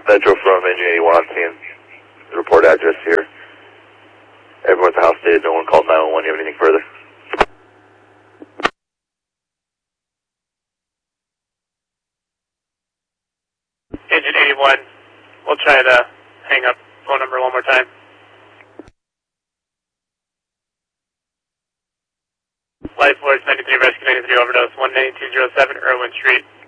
Metro from Engine 81, seeing the report address here. Everyone at the house did, no one called 911. You have anything further? Engine 81, we'll try to hang up phone number one more time. Life Force 93, Rescue 93, overdose 19207 Irwin Street.